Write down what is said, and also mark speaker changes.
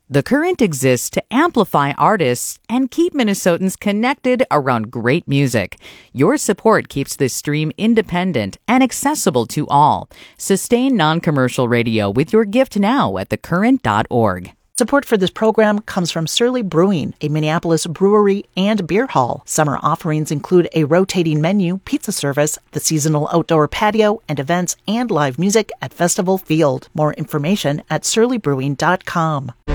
Speaker 1: The Current exists to amplify artists and keep Minnesotans connected around great music. Your support keeps this stream independent and accessible to all. Sustain non-commercial radio with your gift now at thecurrent.org.
Speaker 2: Support for this program comes from Surly Brewing, a Minneapolis brewery and beer hall. Summer offerings include a rotating menu, pizza service, the seasonal outdoor patio, and events and live music at Festival Field. More information at surlybrewing.com.